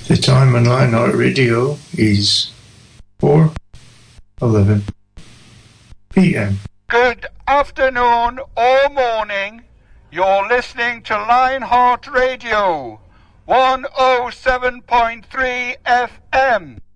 The time on Lionheart Radio is 4:11 p.m. Good afternoon or morning. You're listening to Lionheart Radio, 107.3 FM.